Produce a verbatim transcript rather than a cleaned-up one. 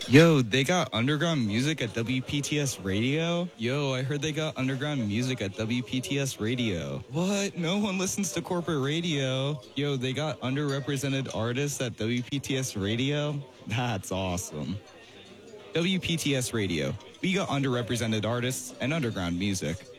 Yo, they got underground music at W P T S Radio? Yo, I heard they got underground music at W P T S Radio. What? No one listens to corporate radio. Yo, they got underrepresented artists at W P T S Radio? That's awesome. W P T S Radio. We got underrepresented artists and underground music.